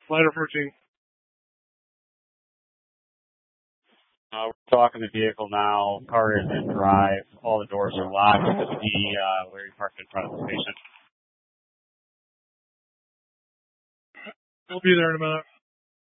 Flight approaching. We're talking the vehicle now. Car is in drive. All the doors are locked. Larry parked in front of the station. We'll be there in a minute.